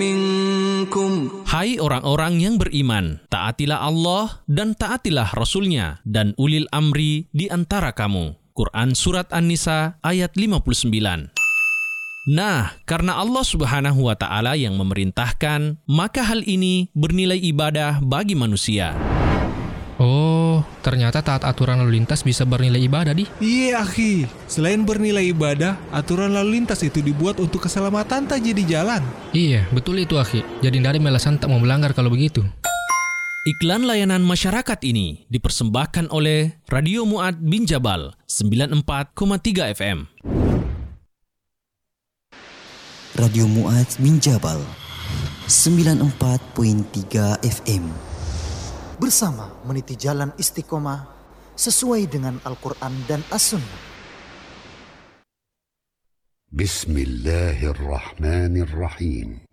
minkum. Hai orang-orang yang beriman, taatilah Allah dan taatilah Rasul-Nya dan ulil amri di antara kamu. Quran Surat An-Nisa ayat 59. Nah, karena Allah Subhanahu wa Ta'ala yang memerintahkan, maka hal ini bernilai ibadah bagi manusia. Oh, ternyata taat aturan lalu lintas bisa bernilai ibadah, Di. Iya, akhi. Selain bernilai ibadah, aturan lalu lintas itu dibuat untuk keselamatan tak jadi jalan. Iya, betul itu, akhi. Jadi tidak ada alasan tak mau melanggar kalau begitu. Iklan layanan masyarakat ini dipersembahkan oleh Radio Mu'ad bin Jabal 94,3 FM. Radio Mu'ad bin Jabal 94.3 FM. Bersama meniti jalan istiqomah sesuai dengan Al-Quran dan As-Sunnah. Bismillahirrahmanirrahim.